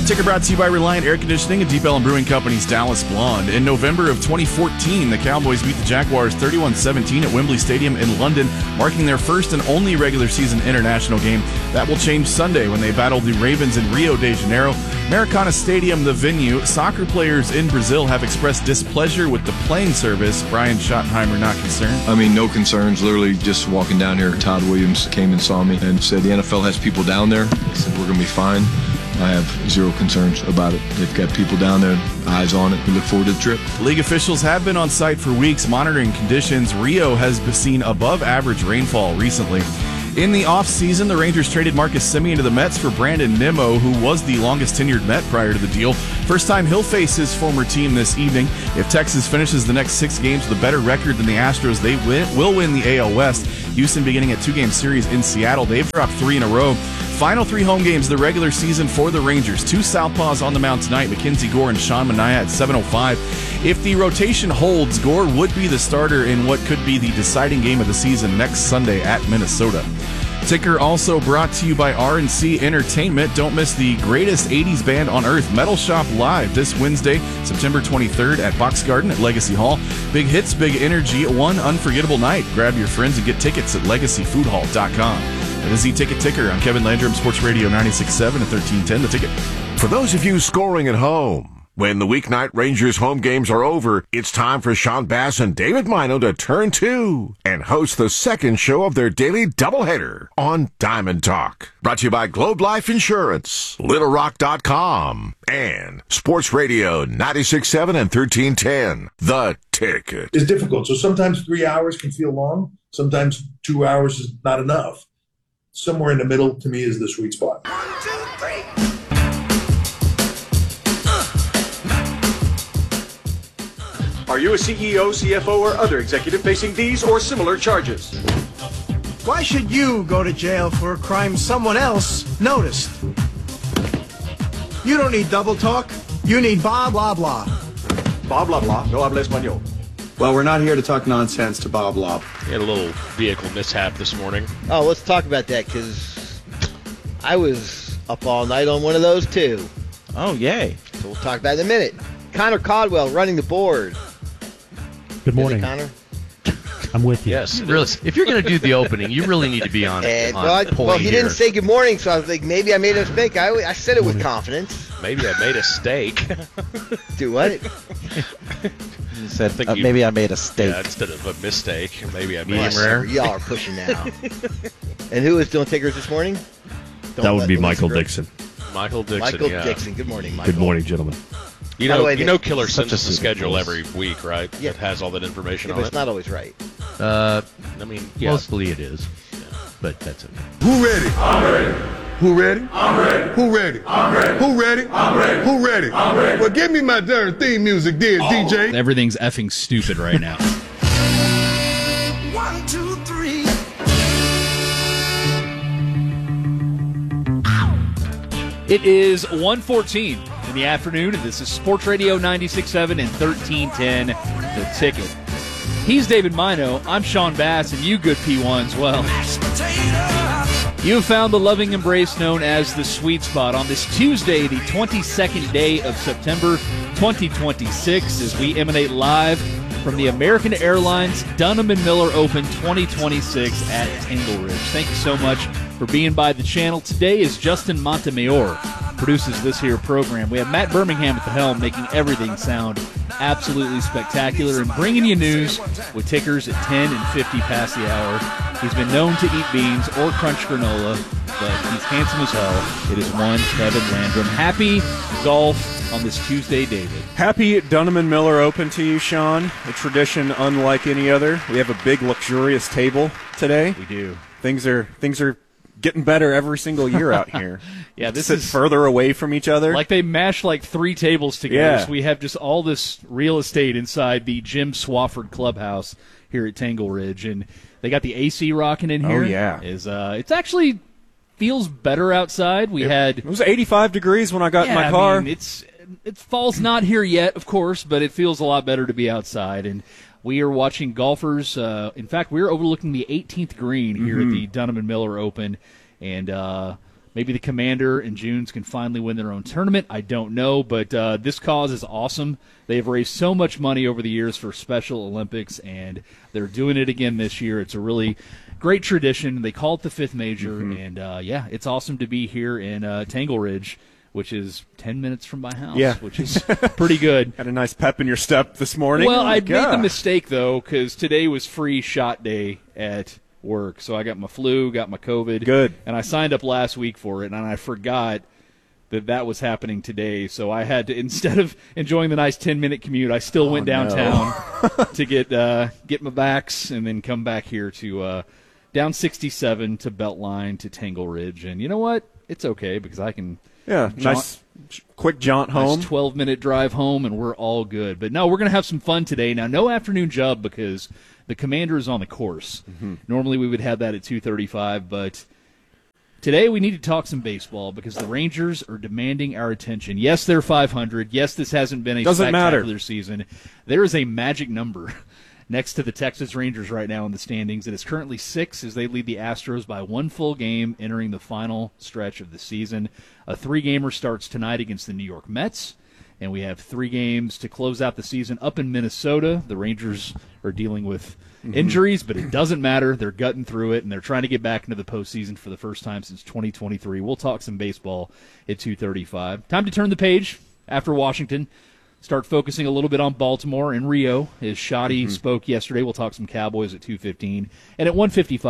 Ticker brought to you by Reliant Air Conditioning and Deep Ellum Brewing Company's Dallas Blonde. In November of 2014, the Cowboys beat the Jaguars 31-17 at Wembley Stadium in London, marking their first and only regular season international game. That will change Sunday when they battle the Ravens in Rio de Janeiro. Maracana Stadium, the venue. Soccer players in Brazil have expressed displeasure with the playing service. Brian Schottenheimer not concerned. I mean, no concerns. Literally just walking down here, Todd Williams came and saw me and said the NFL has people down there. He said we're going to be fine. I have zero concerns about it. They've got people down there, eyes on it. We look forward to the trip. League officials have been on site for weeks monitoring conditions. Rio has seen above average rainfall recently. In the offseason, the Rangers traded Marcus Semien to the Mets for Brandon Nimmo, who was the longest tenured Met prior to the deal. First time he'll face his former team this evening. If Texas finishes the next 6 games with a better record than the Astros, they will win the AL West. Houston beginning a 2-game series in Seattle. They've dropped 3 in a row. Final 3 home games of the regular season for the Rangers. 2 Southpaws on the mound tonight, Mackenzie Gore and Sean Manaea at 7:05. If the rotation holds, Gore would be the starter in what could be the deciding game of the season next Sunday at Minnesota. Ticker also brought to you by RNC Entertainment. Don't miss the greatest 80s band on earth, Metal Shop Live, this Wednesday, September 23rd at Box Garden at Legacy Hall. Big hits, big energy, one unforgettable night. Grab your friends and get tickets at LegacyFoodHall.com. That is the Ticket Ticker on Kevin Landrum, Sports Radio 96.7 and 1310. The Ticket. For those of you scoring at home, when the weeknight Rangers home games are over, it's time for Sean Bass and David Mino to turn 2 and host the second show of their daily doubleheader on Diamond Talk. Brought to you by Globe Life Insurance, LittleRock.com, and Sports Radio 96.7 and 1310. The Ticket. It's difficult. So sometimes 3 hours can feel long. Sometimes 2 hours is not enough. Somewhere in the middle, to me, is the sweet spot. 1, 2, 3. Are you a CEO, CFO, or other executive facing these or similar charges? Why should you go to jail for a crime someone else noticed? You don't need double talk. You need blah, blah, blah. Blah, blah, blah. No habla español. Well, we're not here to talk nonsense to Bob Lobb. We had a little vehicle mishap this morning. Oh, let's talk about that, because I was up all night on one of those, too. Oh, yay. So we'll talk about it in a minute. Connor Caldwell running the board. Good morning, Connor. I'm with you. Yes, really. If you're going to do the opening, you really need to be on point. Well, he didn't say good morning, so I was like, maybe I made a mistake. I said it with confidence. Maybe I made a steak. Do what? You said, maybe I made a steak. Yeah, instead of a mistake, maybe I made Medium rare. Y'all are pushing now. And who is doing tickers this morning? That would be Michael Dixon. Michael Dixon, Michael Dixon. Good morning, Michael. Good morning, gentlemen. You know, Killer sends us a schedule every week, right? Yeah. That has all that information on but it. It's not always right. I mean, yeah. Mostly it is, but that's okay. Who ready? I'm ready. Who ready? I'm ready. Who ready? I'm ready. Who ready? I'm ready. Who ready? I'm ready. Well, give me my darn theme music, dear DJ. Everything's effing stupid right now. 1, 2, 3. It is 1:14 in the afternoon, and this is Sports Radio 96.7 and 1310, The Ticket. He's David Mino, I'm Sean Bass, and you good P1s, well, you have found the loving embrace known as the sweet spot on this Tuesday, the 22nd day of September 2026, as we emanate live from the American Airlines Dunham & Miller Open 2026 at Tangle Ridge. Thank you so much for being by the channel. Today is Justin Montemayor, produces this here program. We have Matt Birmingham at the helm, making everything sound absolutely spectacular and bringing you news with tickers at 10 and 50 past the hour. He's been known to eat beans or crunch granola, but he's handsome as hell. It is one Kevin Landrum. Happy golf on this Tuesday, David. Happy Dunham & Miller Open to you, Sean. A tradition unlike any other. We have a big, luxurious table today. We do. Things are getting better every single year out here. Yeah, this is further away from each other. Like they mashed like 3 tables together, yeah. So we have just all this real estate inside the Jim Swafford Clubhouse here at Tangle Ridge, and they got the AC rocking in here. Oh yeah, it's actually feels better outside. It was 85 degrees when I got in my car. I mean, it fall's not here yet, of course, but it feels a lot better to be outside. And we are watching golfers. In fact, we're overlooking the 18th green here at the Dunham & Miller Open. And Maybe the Commander and Junes can finally win their own tournament. I don't know, but this cause is awesome. They've raised so much money over the years for Special Olympics, and they're doing it again this year. It's a really great tradition. They call it the fifth major, and it's awesome to be here in Tangle Ridge, which is 10 minutes from my house, which is pretty good. Had a nice pep in your step this morning. Well, I made the mistake, though, because today was free shot day at work. So I got my flu, got my COVID. Good. And I signed up last week for it, and I forgot that was happening today. So I had to, instead of enjoying the nice 10-minute commute, I still went downtown to get my vax and then come back here to down 67 to Beltline to Tangle Ridge. And you know what? It's okay because I can nice quick jaunt home. Nice 12-minute drive home, and we're all good. But no, we're going to have some fun today. Now, no afternoon jub because the Commander is on the course. Normally we would have that at 2:35, but today we need to talk some baseball because the Rangers are demanding our attention. Yes, they're 500. Yes, this hasn't been a spectacular season. There is a magic number next to the Texas Rangers right now in the standings. It is currently 6 as they lead the Astros by 1 full game entering the final stretch of the season. A 3-gamer starts tonight against the New York Mets. And we have 3 games to close out the season up in Minnesota. The Rangers are dealing with injuries, but it doesn't matter. They're gutting through it, and they're trying to get back into the postseason for the first time since 2023. We'll talk some baseball at 2:35. Time to turn the page after Washington. Start focusing a little bit on Baltimore and Rio. As Shoddy spoke yesterday, we'll talk some Cowboys at 2:15. And at 1:55.